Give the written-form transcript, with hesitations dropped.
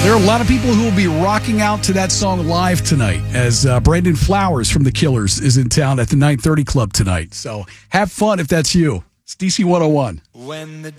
There are a lot of people who will be rocking out to that song live tonight as Brandon Flowers from The Killers is in town at the 930 Club tonight. So have fun if that's you. It's DC 101.